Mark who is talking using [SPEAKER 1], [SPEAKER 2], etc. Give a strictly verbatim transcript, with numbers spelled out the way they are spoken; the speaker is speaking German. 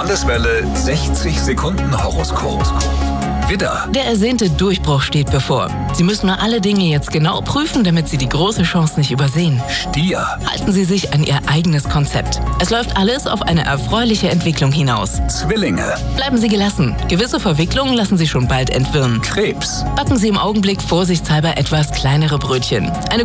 [SPEAKER 1] Landeswelle sechzig Sekunden Horoskop. Widder,
[SPEAKER 2] Der ersehnte Durchbruch steht bevor. Sie müssen nur alle Dinge jetzt genau prüfen, damit Sie die große Chance nicht übersehen.
[SPEAKER 1] Stier,
[SPEAKER 2] Halten Sie sich an Ihr eigenes Konzept. Es läuft alles auf eine erfreuliche Entwicklung hinaus.
[SPEAKER 1] Zwillinge,
[SPEAKER 2] Bleiben Sie gelassen. Gewisse Verwicklungen lassen Sie schon bald entwirren.
[SPEAKER 1] Krebs.
[SPEAKER 2] Backen Sie im Augenblick vorsichtshalber etwas kleinere Brötchen. Eine